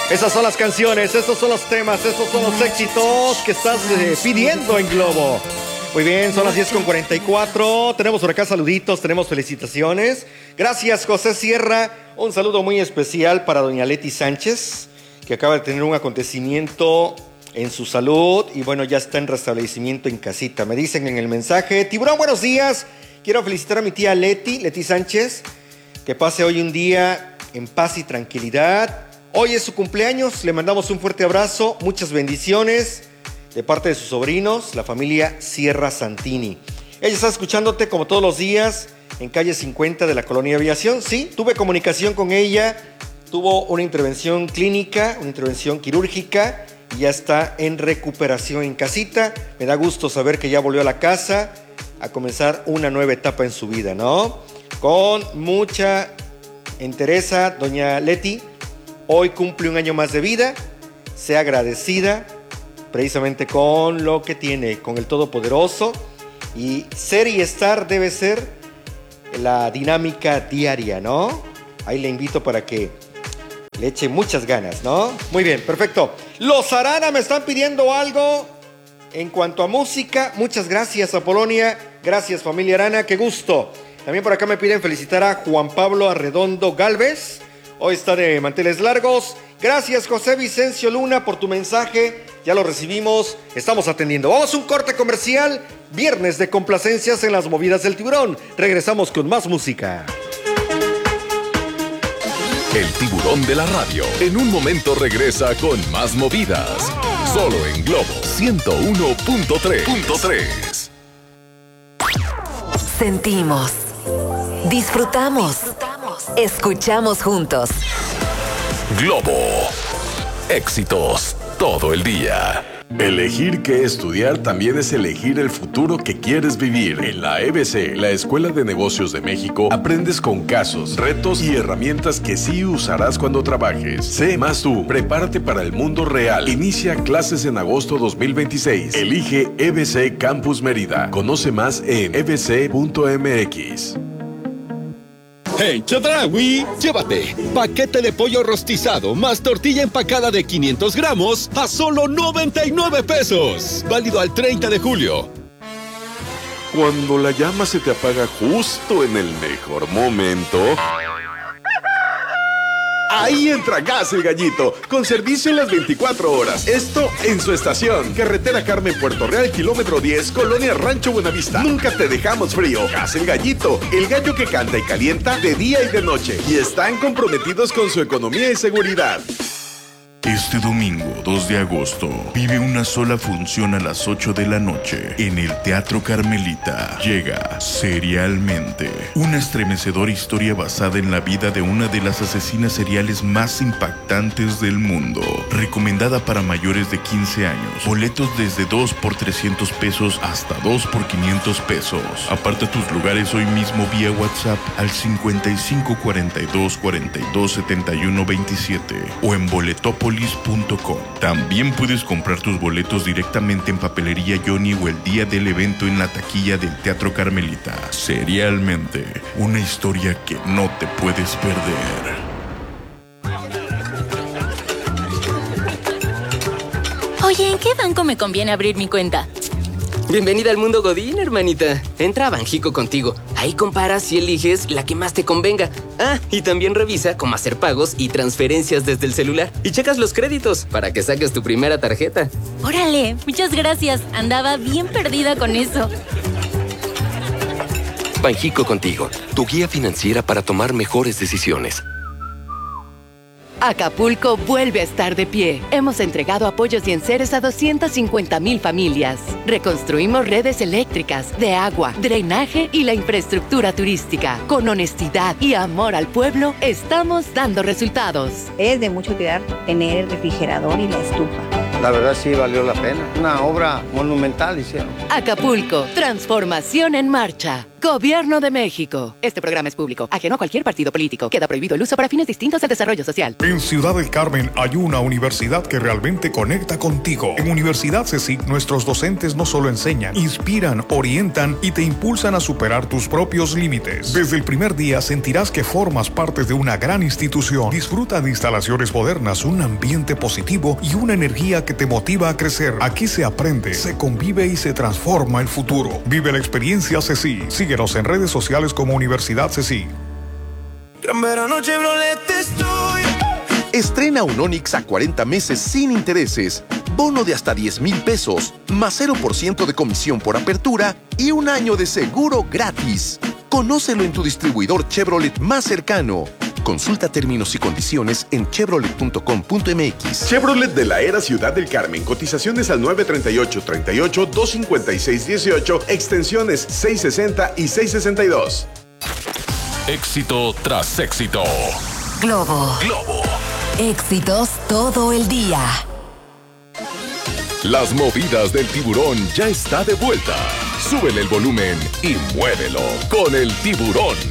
Esas son las canciones, esos son los temas, esos son los éxitos que estás pidiendo en Globo. Muy bien, son las 10:44. Tenemos por acá saluditos, tenemos felicitaciones. Gracias, José Sierra. Un saludo muy especial para doña Leti Sánchez, que acaba de tener un acontecimiento en su salud y bueno, ya está en restablecimiento en casita. Me dicen en el mensaje: Tiburón, buenos días. Quiero felicitar a mi tía Leti Sánchez, que pase hoy un día en paz y tranquilidad. Hoy es su cumpleaños, le mandamos un fuerte abrazo, muchas bendiciones de parte de sus sobrinos, la familia Sierra Santini. Ella está escuchándote como todos los días en calle 50 de la Colonia Aviación. Sí, tuve comunicación con ella, tuvo una intervención clínica, una intervención quirúrgica y ya está en recuperación en casita. Me da gusto saber que ya volvió a la casa a comenzar una nueva etapa en su vida, ¿no? Con mucha entereza, doña Leti, hoy cumple un año más de vida. Sea agradecida precisamente con lo que tiene, con el Todopoderoso. Y ser y estar debe ser la dinámica diaria, ¿no? Ahí le invito para que le eche muchas ganas, ¿no? Muy bien, perfecto. Los Arana me están pidiendo algo en cuanto a música. Muchas gracias, Apolonia. Gracias, familia Arana, qué gusto. También por acá me piden felicitar a Juan Pablo Arredondo Galvez. Hoy está de manteles largos. Gracias, José Vicencio Luna, por tu mensaje. Ya lo recibimos, estamos atendiendo. Vamos a un corte comercial. Viernes de complacencias en las movidas del Tiburón. Regresamos con más música. El Tiburón de la radio en un momento regresa con más movidas. Solo en Globo 101.3. Sentimos, disfrutamos, escuchamos juntos. Globo. Éxitos todo el día. Elegir qué estudiar también es elegir el futuro que quieres vivir. En la EBC, la Escuela de Negocios de México, aprendes con casos, retos y herramientas que sí usarás cuando trabajes. Sé más tú, prepárate para el mundo real. Inicia clases en agosto 2026. Elige EBC Campus Mérida. Conoce más en ebc.mx. ¡Hey, Chedraui! Llévate paquete de pollo rostizado más tortilla empacada de 500 gramos a solo 99 pesos. Válido al 30 de julio. Cuando la llama se te apaga justo en el mejor momento, ahí entra Gas El Gallito, con servicio en las 24 horas. Esto en su estación. Carretera Carmen, Puerto Real, kilómetro 10, Colonia Rancho Buenavista. Nunca te dejamos frío. Gas El Gallito, el gallo que canta y calienta de día y de noche. Y están comprometidos con su economía y seguridad. Este domingo, 2 de agosto, vive una sola función a las 8 de la noche en el Teatro Carmelita. Llega Serialmente, una estremecedora historia basada en la vida de una de las asesinas seriales más impactantes del mundo. Recomendada para mayores de 15 años. Boletos desde 2 por 300 pesos hasta 2 por 500 pesos. Aparta tus lugares hoy mismo vía WhatsApp al 55 42 42 71 27 o en boletopolis.com. También puedes comprar tus boletos directamente en Papelería Johnny o el día del evento en la taquilla del Teatro Carmelita. Serialmente, una historia que no te puedes perder. Oye, ¿en qué banco me conviene abrir mi cuenta? Bienvenida al mundo Godín, hermanita. Entra a Banjico Contigo. Ahí comparas y eliges la que más te convenga. Ah, y también revisa cómo hacer pagos y transferencias desde el celular. Y checas los créditos para que saques tu primera tarjeta. Órale, muchas gracias. Andaba bien perdida con eso. Banjico Contigo, tu guía financiera para tomar mejores decisiones. Acapulco vuelve a estar de pie. Hemos entregado apoyos y enseres a 250,000 familias. Reconstruimos redes eléctricas, de agua, drenaje y la infraestructura turística. Con honestidad y amor al pueblo, estamos dando resultados. Es de mucha utilidad tener el refrigerador y la estufa. La verdad sí valió la pena. Una obra monumental hicieron. Acapulco, transformación en marcha. Gobierno de México. Este programa es público, ajeno a cualquier partido político. Queda prohibido el uso para fines distintos al desarrollo social. En Ciudad del Carmen hay una universidad que realmente conecta contigo. En Universidad CSIC, nuestros docentes no solo enseñan, inspiran, orientan y te impulsan a superar tus propios límites. Desde el primer día sentirás que formas parte de una gran institución. Disfruta de instalaciones modernas, un ambiente positivo y una energía que te motiva a crecer. Aquí se aprende, se convive y se transforma el futuro. Vive la experiencia CSIC. Síguenos en redes sociales como Universidad CSIC. Gran verano Chevrolet estoy. Estrena un Onix a 40 meses sin intereses, bono de hasta 10,000 pesos, más 0% de comisión por apertura y un año de seguro gratis. Conócelo en tu distribuidor Chevrolet más cercano. Consulta términos y condiciones en chevrolet.com.mx. Chevrolet de la Era Ciudad del Carmen. Cotizaciones al 938-38, 256-18, extensiones 660 y 662. Éxito tras éxito. Globo. Éxitos todo el día. Las movidas del tiburón ya está de vuelta. Súbele el volumen y muévelo con el tiburón.